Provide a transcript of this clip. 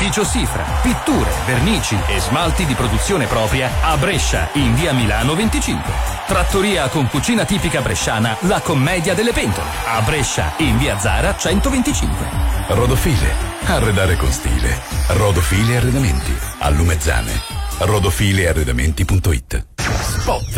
Opificio Sifra, pitture, vernici e smalti di produzione propria a Brescia, in via Milano 25. Trattoria con cucina tipica bresciana, La Commedia delle Pentole, a Brescia, in via Zara 125. Rodofile, arredare con stile. Rodofile Arredamenti, a Lumezzane. rodofilearredamenti.it. Spot.